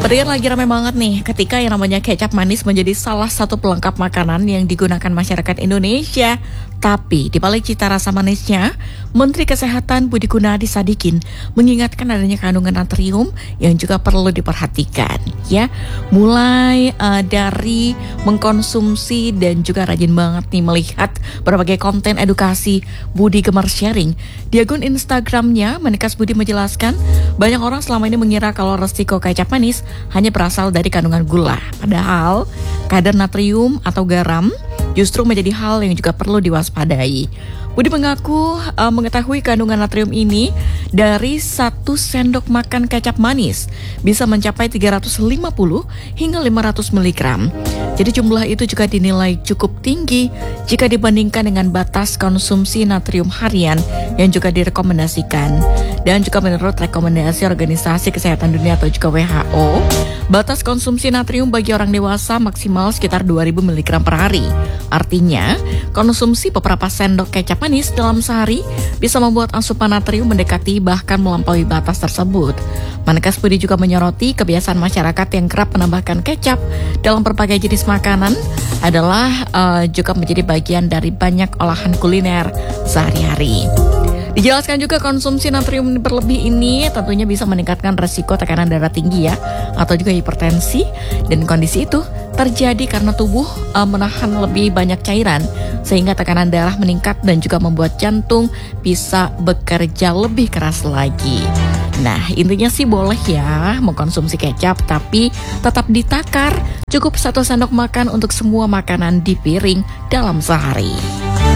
Perian lagi rame banget nih ketika yang namanya kecap manis menjadi salah satu pelengkap makanan yang digunakan masyarakat Indonesia. Tapi di balik cita rasa manisnya, Menteri Kesehatan Budi Gunadi Sadikin mengingatkan adanya kandungan natrium yang juga perlu diperhatikan. Ya, mulai dari mengkonsumsi dan juga rajin banget nih melihat berbagai konten edukasi, Budi gemar sharing. Di akun Instagramnya, Menkes Budi menjelaskan banyak orang selama ini mengira kalau resiko kecap manis hanya berasal dari kandungan gula. Padahal kadar natrium atau garam justru menjadi hal yang juga perlu diwaspadai. Budi mengaku mengetahui kandungan natrium ini dari 1 sendok makan kecap manis bisa mencapai 350 hingga 500 mg. Jadi jumlah itu juga dinilai cukup tinggi jika dibandingkan dengan batas konsumsi natrium harian yang juga direkomendasikan. Dan juga menurut rekomendasi Organisasi Kesehatan Dunia atau juga WHO, batas konsumsi natrium bagi orang dewasa maksimal sekitar 2000 mg per hari. Artinya, konsumsi beberapa sendok kecap manis dalam sehari bisa membuat asupan natrium mendekati bahkan melampaui batas tersebut. Menkes Budi juga menyoroti kebiasaan masyarakat yang kerap menambahkan kecap dalam berbagai jenis makanan adalah juga menjadi bagian dari banyak olahan kuliner sehari-hari. Dijelaskan juga konsumsi natrium berlebih ini tentunya bisa meningkatkan resiko tekanan darah tinggi ya, atau juga hipertensi, dan kondisi itu terjadi karena tubuh menahan lebih banyak cairan sehingga tekanan darah meningkat dan juga membuat jantung bisa bekerja lebih keras lagi. Nah, intinya sih boleh ya mengkonsumsi kecap, tapi tetap ditakar. Cukup 1 sendok makan untuk semua makanan di piring dalam sehari.